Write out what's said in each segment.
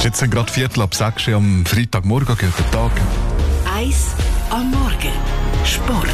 Jetzt sind gerade 5:15 am Freitagmorgen. Guten Tag. 1 am Morgen. Sport.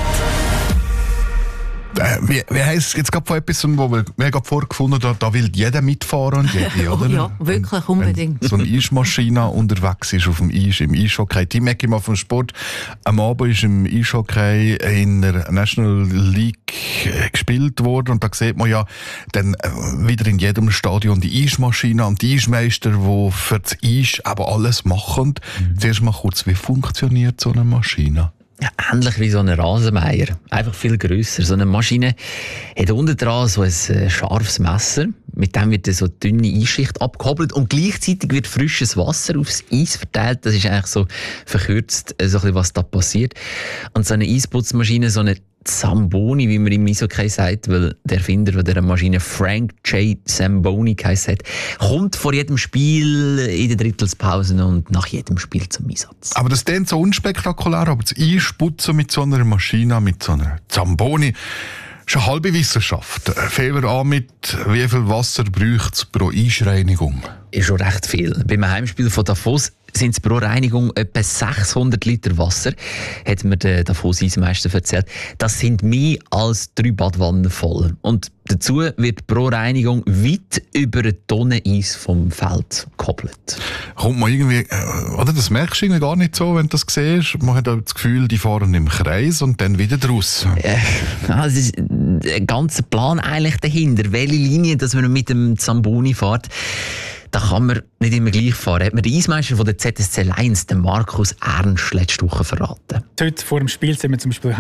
Wie heisst es jetzt gerade von etwas, wo wir gerade vorgefunden haben, da will jeder mitfahren und jede, oder? Ja, wirklich, unbedingt. Wenn so eine Eismaschine unterwegs ist auf dem Eis, im Eishockey. Team Ecki mal vom Sport. Am Abend ist im Eishockey in der National League gespielt worden und da sieht man ja dann wieder in jedem Stadion die Eismaschine und die Eismeister, die für das Eis aber alles machen. Zuerst mal kurz, wie funktioniert so eine Maschine? Ja, ähnlich wie so ein Rasenmäher. Einfach viel grösser. So eine Maschine hat unten dran so ein scharfes Messer. Mit dem wird so eine dünne Eisschicht abgehobelt und gleichzeitig wird frisches Wasser aufs Eis verteilt. Das ist eigentlich so verkürzt, so ein bisschen, was da passiert. Und so eine Eisputzmaschine, so eine Zamboni, wie man im Eishockey sagt, weil der Erfinder dieser Maschine Frank J. Zamboni geheißen hat, kommt vor jedem Spiel in den Drittelspausen und nach jedem Spiel zum Einsatz. Aber das klingt so unspektakulär, aber das Einsputzen mit so einer Maschine, mit so einer Zamboni, ist eine halbe Wissenschaft. Fangen wir an mit, wie viel Wasser braucht es pro Eisreinigung? Ist schon recht viel. Beim Heimspiel von Davos sind es pro Reinigung etwa 600 Liter Wasser, hat mir der Davos-Eismeister erzählt. Das sind mehr als 3 Badwannen voll. Und dazu wird pro Reinigung weit über eine Tonne Eis vom Feld gehobelt. Kommt man irgendwie, oder das merkst du irgendwie gar nicht so, wenn du das siehst. Man hat auch das Gefühl, die fahren im Kreis und dann wieder draus. Es ist ein ganzer Plan eigentlich dahinter. Welche Linie, dass man mit dem Zamboni fährt, da kann man nicht immer gleich fahren. Hat mir der Eismeister von der ZSC Lions, den Markus Ernst, letzte Woche verraten. Heute vor dem Spiel sind wir zum Beispiel